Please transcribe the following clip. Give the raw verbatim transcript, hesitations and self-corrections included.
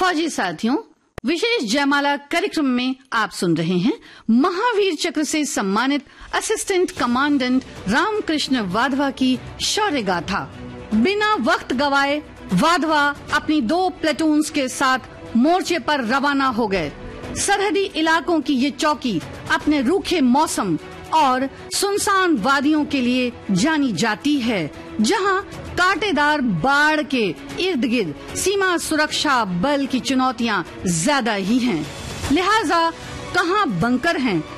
फौजी साथियों, विशेष जयमाला कार्यक्रम में आप सुन रहे हैं महावीर चक्र से सम्मानित असिस्टेंट कमांडेंट रामकृष्ण वाधवा की शौर्य गाथा। बिना वक्त गवाए वाधवा अपनी दो प्लेटून्स के साथ मोर्चे पर रवाना हो गए। सरहदी इलाकों की ये चौकी अपने रूखे मौसम और सुनसान वादियों के लिए जानी जाती है, जहां कांटेदार बाढ़ के इर्द गिर्द सीमा सुरक्षा बल की चुनौतियां ज्यादा ही हैं। लिहाजा कहां बंकर हैं,